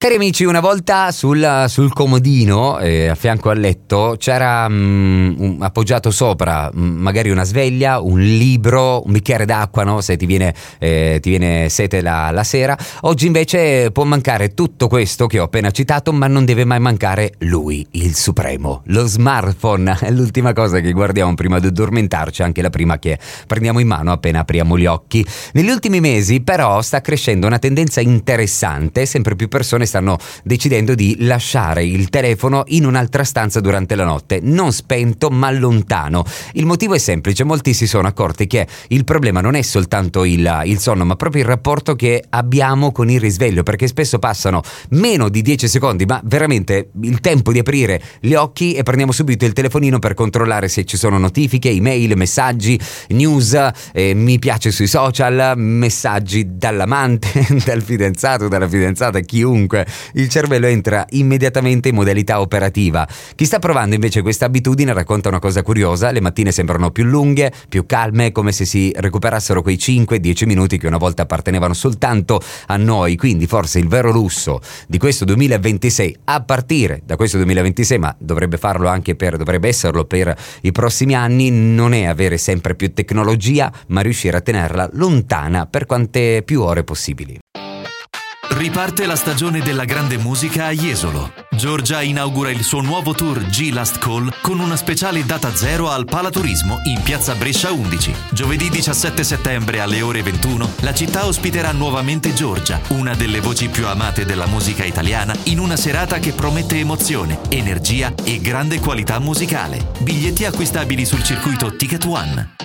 Cari amici, una volta sul comodino a fianco al letto c'era appoggiato sopra magari una sveglia, un libro, un bicchiere d'acqua, no? Se ti viene sete la sera. Oggi invece può mancare tutto questo che ho appena citato, ma non deve mai mancare lui, il supremo, lo smartphone. È l'ultima cosa che guardiamo prima di addormentarci, anche la prima che prendiamo in mano appena apriamo gli occhi. Negli ultimi mesi però sta crescendo una tendenza interessante, sempre più persone stanno decidendo di lasciare il telefono in un'altra stanza durante la notte, non spento ma lontano. Il motivo è semplice: molti si sono accorti che il problema non è soltanto il sonno, ma proprio il rapporto che abbiamo con il risveglio, perché spesso passano meno di 10 secondi, ma veramente il tempo di aprire gli occhi, e prendiamo subito il telefonino per controllare se ci sono notifiche, email, messaggi, news, mi piace sui social, messaggi dall'amante, dal fidanzato, dalla fidanzata, chiunque. Il cervello entra immediatamente in modalità operativa. Chi sta provando invece questa abitudine racconta una cosa curiosa: le mattine sembrano più lunghe, più calme, come se si recuperassero quei 5-10 minuti che una volta appartenevano soltanto a noi. Quindi forse il vero lusso di questo 2026, a partire da questo 2026, ma dovrebbe esserlo per i prossimi anni, non è avere sempre più tecnologia, ma riuscire a tenerla lontana per quante più ore possibili. Riparte la stagione della grande musica a Jesolo. Giorgia inaugura il suo nuovo tour G Last Call con una speciale data zero al Palaturismo in piazza Brescia 11. Giovedì 17 settembre alle ore 21 la città ospiterà nuovamente Giorgia, una delle voci più amate della musica italiana, in una serata che promette emozione, energia e grande qualità musicale. Biglietti acquistabili sul circuito Ticket One.